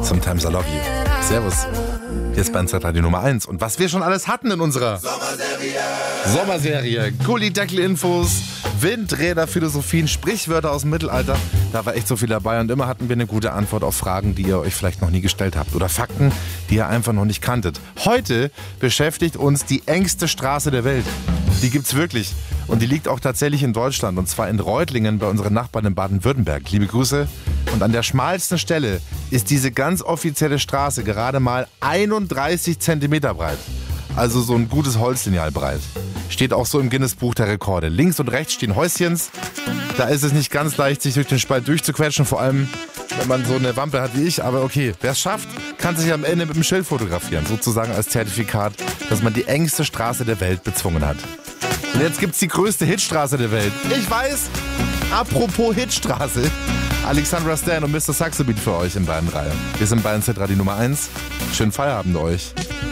Sometimes I Love You. Servus. Hier ist Bandzetradio Nummer 1. Und was wir schon alles hatten in unserer Sommerserie. Gullideckel-Infos, Windräder, Philosophien, Sprichwörter aus dem Mittelalter. Da war echt so viel dabei und immer hatten wir eine gute Antwort auf Fragen, die ihr euch vielleicht noch nie gestellt habt. Oder Fakten, die ihr einfach noch nicht kanntet. Heute beschäftigt uns die engste Straße der Welt. Die gibt's wirklich. Und die liegt auch tatsächlich in Deutschland. Und zwar in Reutlingen bei unseren Nachbarn in Baden-Württemberg. Liebe Grüße. Und an der schmalsten Stelle ist diese ganz offizielle Straße gerade mal 31 Zentimeter breit. Also so ein gutes Holzlineal breit. Steht auch so im Guinness-Buch der Rekorde. Links und rechts stehen Häuschens. Da ist es nicht ganz leicht, sich durch den Spalt durchzuquetschen. Vor allem, wenn man so eine Wampe hat wie ich. Aber okay, wer es schafft, kann sich am Ende mit dem Schild fotografieren. Sozusagen als Zertifikat, dass man die engste Straße der Welt bezwungen hat. Und jetzt gibt's die größte Hitstraße der Welt. Ich weiß, apropos Hitstraße. Alexandra Stan und Mr. Saxobeat für euch in Bayern 3. Wir sind Bayern Zeitradio Nummer 1. Schönen Feierabend euch.